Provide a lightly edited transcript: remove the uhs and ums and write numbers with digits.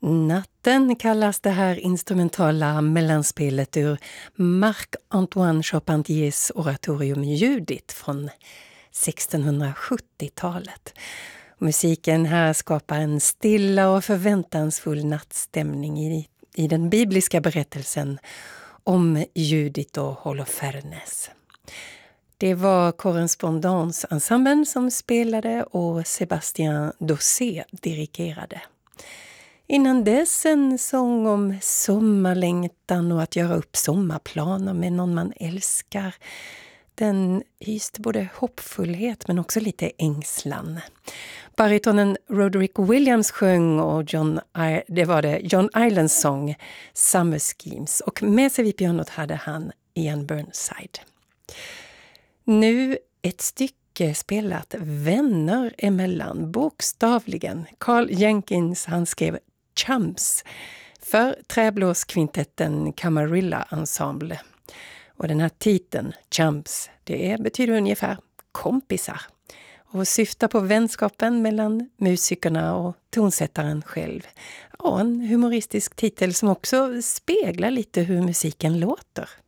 Natten kallas det här instrumentala mellanspelet ur Marc-Antoine Charpentiers oratorium Judith från 1670-talet. Musiken här skapar en stilla och förväntansfull nattstämning i den bibliska berättelsen om Judith och Holofernes. Det var Korrespondensensemblen som spelade och Sébastien Dossé dirigerade. Innan dess en sång om sommarlängtan och att göra upp sommarplaner med någon man älskar. Den hyste både hoppfullhet men också lite ängslan. Baritonen Roderick Williams sjöng och det var John Islands sång Summer Schemes. Och med sig vid pianot hade han Ian Burnside. Nu ett stycke spelat vänner emellan, bokstavligen. Carl Jenkins han skrev Chums för träblåskvintetten Camarilla Ensemble. Och den här titeln, Chums, det betyder ungefär kompisar. Och syftar på vänskapen mellan musikerna och tonsättaren själv. Ja, en humoristisk titel som också speglar lite hur musiken låter.